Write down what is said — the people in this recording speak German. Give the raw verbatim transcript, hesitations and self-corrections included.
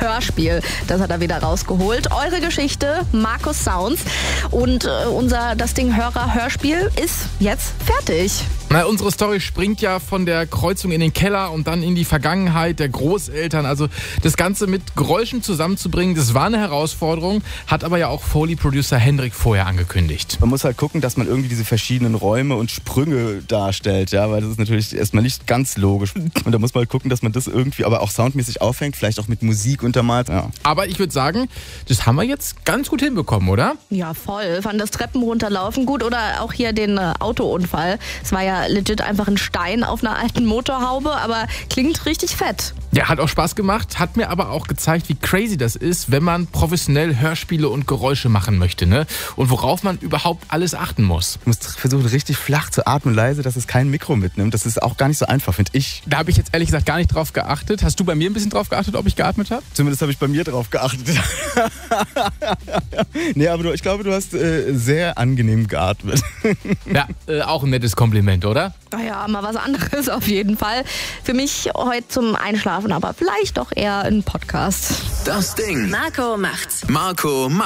Hörspiel. Das hat er wieder rausgeholt. Eure Geschichte, Markus Sounds. Und äh, unser Das Ding Hörer Hörspiel ist jetzt fertig. Na, unsere Story springt ja von der Kreuzung in den Keller und dann in die Vergangenheit der Großeltern. Also das Ganze mit Geräuschen zusammenzubringen, das war eine Herausforderung, hat aber ja auch Foley-Producer Hendrik vorher angekündigt. Man muss halt gucken, dass man irgendwie diese verschiedenen Räume und Sprünge darstellt, ja, weil das ist natürlich erstmal nicht ganz logisch. Und da muss man halt gucken, dass man das irgendwie aber auch soundmäßig aufhängt, vielleicht auch mit Musik untermalt. Ja. Aber ich würde sagen, das haben wir jetzt ganz gut hinbekommen, oder? Ja, voll. Fand das Treppen runterlaufen gut oder auch hier den äh, Autounfall. Es war ja legit einfach ein Stein auf einer alten Motorhaube, aber klingt richtig fett. Ja, hat auch Spaß gemacht, hat mir aber auch gezeigt, wie crazy das ist, wenn man professionell Hörspiele und Geräusche machen möchte, ne? Und worauf man überhaupt alles achten muss. Du musst versuchen, richtig flach zu atmen, leise, dass es kein Mikro mitnimmt. Das ist auch gar nicht so einfach, finde ich. Da habe ich jetzt ehrlich gesagt gar nicht drauf geachtet. Hast du bei mir ein bisschen drauf geachtet, ob ich geatmet habe? Zumindest habe ich bei mir drauf geachtet. Nee, aber du, ich glaube, du hast äh, sehr angenehm geatmet. Ja, äh, auch ein nettes Kompliment, oder? Naja, mal was anderes auf jeden Fall. Für mich heute zum Einschlafen, aber vielleicht doch eher ein Podcast. Das Ding. Marco macht's. Marco macht's.